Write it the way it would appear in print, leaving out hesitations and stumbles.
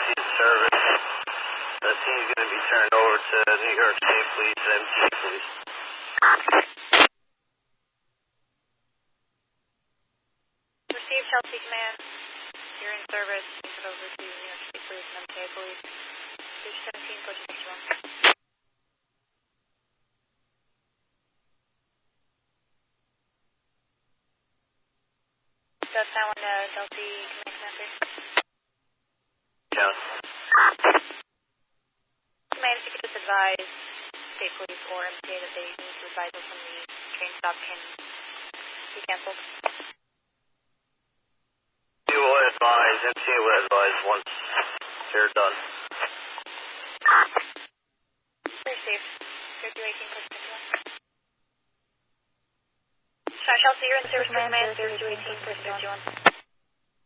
Chelsea in service. The team's going to be turned over to New York State Police and MTA Police. Receive Chelsea Command. You're in service. Turn over to New York State Police and MTA Police. Stage 17, push next one. That's that one, Chelsea Command Commander. Yeah. Command, if you could just advise State Police or MTA that they need to advise us when the train stop can be canceled. You will advise, MTA will advise once they're done. Received. 3218, push next one. Chelsea, you're in service, Command. 3218, push next one.